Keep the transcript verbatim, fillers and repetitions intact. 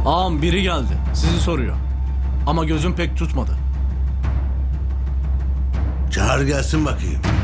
Ağam biri geldi. Sizi soruyor. Ama gözüm pek tutmadı. Çağır gelsin bakayım.